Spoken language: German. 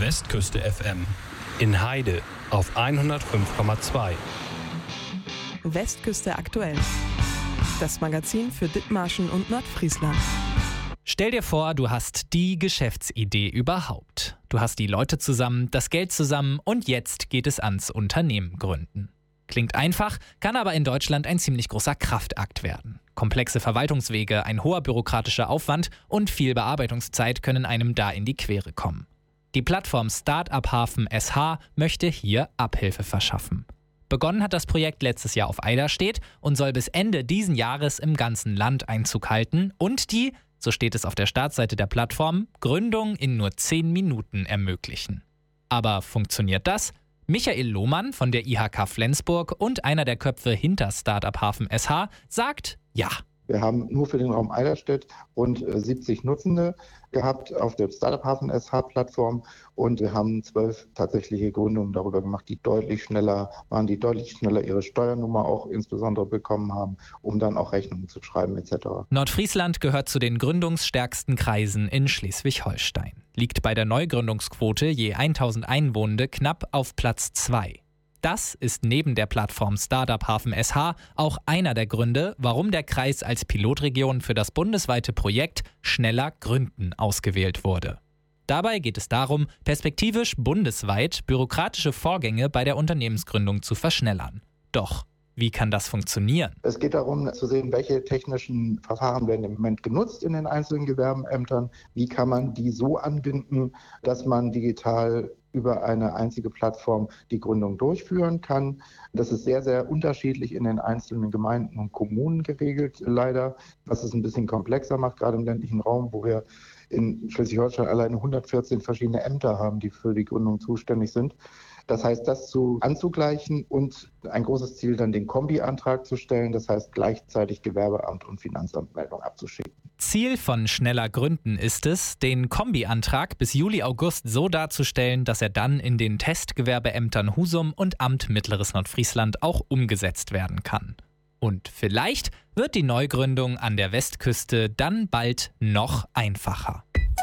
Westküste FM in Heide auf 105,2. Westküste aktuell. Das Magazin für Dithmarschen und Nordfriesland. Stell dir vor, du hast die Geschäftsidee überhaupt. Du hast die Leute zusammen, das Geld zusammen und jetzt geht es ans Unternehmen gründen. Klingt einfach, kann aber in Deutschland ein ziemlich großer Kraftakt werden. Komplexe Verwaltungswege, ein hoher bürokratischer Aufwand und viel Bearbeitungszeit können einem da in die Quere kommen. Die Plattform Startup Hafen SH möchte hier Abhilfe verschaffen. Begonnen hat das Projekt letztes Jahr auf Eiderstedt und soll bis Ende diesen Jahres im ganzen Land Einzug halten und die, so steht es auf der Startseite der Plattform, Gründung in nur 10 Minuten ermöglichen. Aber funktioniert das? Michael Lohmann von der IHK Flensburg und einer der Köpfe hinter Startup Hafen SH sagt ja. Wir haben nur für den Raum Eiderstedt rund 70 Nutzende gehabt auf der Startup Hafen SH-Plattform und wir haben 12 tatsächliche Gründungen darüber gemacht, die deutlich schneller ihre Steuernummer auch insbesondere bekommen haben, um dann auch Rechnungen zu schreiben etc. Nordfriesland gehört zu den gründungsstärksten Kreisen in Schleswig-Holstein. Liegt bei der Neugründungsquote je 1000 Einwohnende knapp auf Platz 2. Das ist neben der Plattform Startup Hafen SH auch einer der Gründe, warum der Kreis als Pilotregion für das bundesweite Projekt Schneller Gründen ausgewählt wurde. Dabei geht es darum, perspektivisch bundesweit bürokratische Vorgänge bei der Unternehmensgründung zu verschnellern. Doch wie kann das funktionieren? Es geht darum zu sehen, welche technischen Verfahren werden im Moment genutzt in den einzelnen Gewerbeämtern. Wie kann man die so anbinden, dass man digital über eine einzige Plattform die Gründung durchführen kann. Das ist sehr, sehr unterschiedlich in den einzelnen Gemeinden und Kommunen geregelt, leider, was es ein bisschen komplexer macht, gerade im ländlichen Raum, wo wir in Schleswig-Holstein alleine 114 verschiedene Ämter haben, die für die Gründung zuständig sind. Das heißt, das anzugleichen und ein großes Ziel, dann den Kombi-Antrag zu stellen, das heißt gleichzeitig Gewerbeamt und Finanzamtmeldung abzuschicken. Ziel von Schneller Gründen ist es, den Kombi-Antrag bis Juli, August so darzustellen, dass er dann in den Testgewerbeämtern Husum und Amt Mittleres Nordfriesland auch umgesetzt werden kann. Und vielleicht wird die Neugründung an der Westküste dann bald noch einfacher.